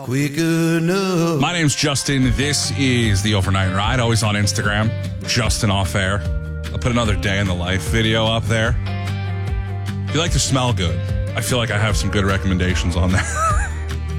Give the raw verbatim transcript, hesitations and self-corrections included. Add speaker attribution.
Speaker 1: quick enough.
Speaker 2: My name's Justin. This is the Overnight Ride, always on Instagram. Justin Off Air. I'll put another day in the life video up there. If you like to smell good, I feel like I have some good recommendations on there.